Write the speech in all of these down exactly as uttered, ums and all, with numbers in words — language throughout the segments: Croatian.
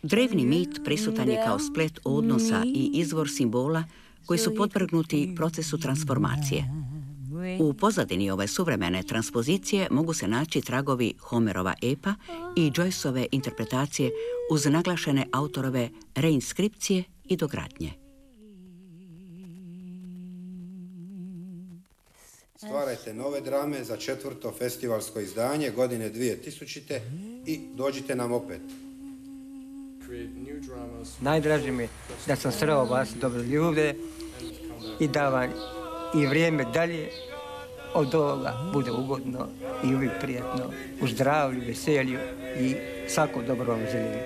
Drevni mit prisutan je kao splet odnosa i izvor simbola koji su podvrgnuti procesu transformacije. U pozadini ove suvremene transpozicije mogu se naći tragovi Homerova epa i Joyceove interpretacije uz naglašene autorove reinskripcije i dogradnje. Stvarajte nove drame za četvrto festivalsko izdanje godine dvije tisućite. i dođite nam opet. Najdraže mi da sam sreo vas, dobre ljude, i da vam i vrijeme dalje od ovoga bude ugodno i uvijek prijatno, u zdravlju, veselju i svako dobro vam želim.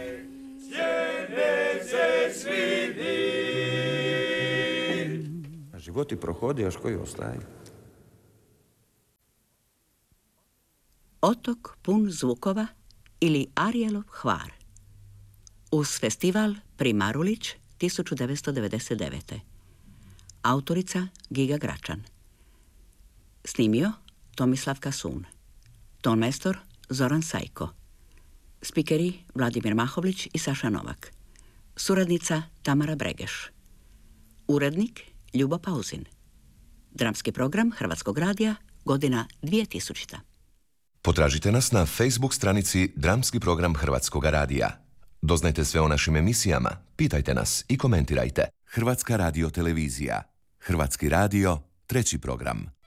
A životi prohode, još koji ostaju. Otok pun zvukova ili Arielov Hvar. Uz festival Primarulić tisuću devetsto devedeset devete. Autorica Giga Gračan. Snimio Tomislav Kasun. Tonmajstor Zoran Sajko. Spikeri Vladimir Mahovlić i Saša Novak. Suradnica Tamara Bregeš. Urednik Ljubo Pauzin. Dramski program Hrvatskog radija, godina dvije tisućita. Potražite nas na Facebook stranici Dramski program Hrvatskog radija. Doznajte sve o našim emisijama, pitajte nas i komentirajte. Hrvatska radio televizija. Hrvatski radio, treći program.